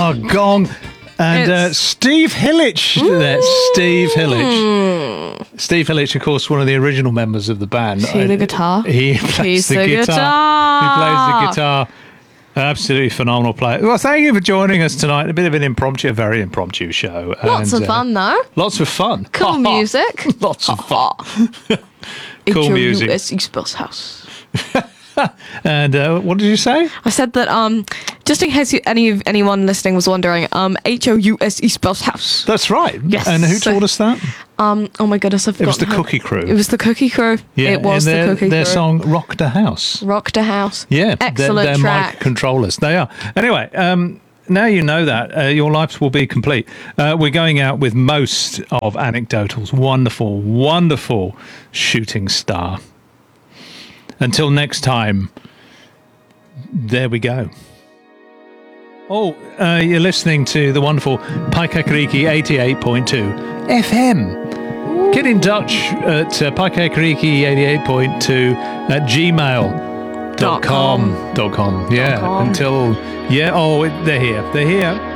Gong. And Steve Hillich. That's Steve Hillich. Steve Hillich, of course, one of the original members of the band. See the guitar? He plays the guitar. He plays the guitar. Absolutely phenomenal player. Well, thank you for joining us tonight. A bit of an impromptu, a very impromptu show. Lots of fun, though. Lots of fun. Cool music. Lots of fun. Cool music. HOUS East Bus House. And what did you say? I said that just in case anyone listening was wondering, HOUS East Bus House. That's right. Yes. And who told us that? Oh my goodness, I've forgotten. It was the Cookie Crew. It was the Cookie Crew. Yeah, it was the Cookie Crew. Their song "Rock the House." Rock the House. Yeah, excellent they're track. mic controllers. They are. Anyway, now you know that your lives will be complete. We're going out with most of Anecdotal's wonderful, wonderful shooting star. Until next time, there we go. Oh, you're listening to the wonderful Paikakariki 88.2 FM. Get in touch at Paikakariki 88.2 at gmail.com. Yeah, until, they're here. They're here.